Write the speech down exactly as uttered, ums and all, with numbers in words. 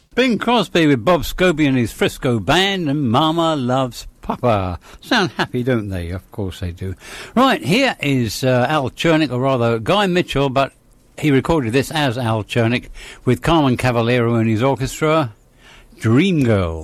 Bing Crosby with Bob Scobie and his Frisco Band and Mama Loves Papa. Sound happy, don't they? Of course they do. Right, here is uh, Al Czernik, or rather Guy Mitchell, but he recorded this as Al Czernik with Carmen Cavallero and his orchestra, Dream Girl.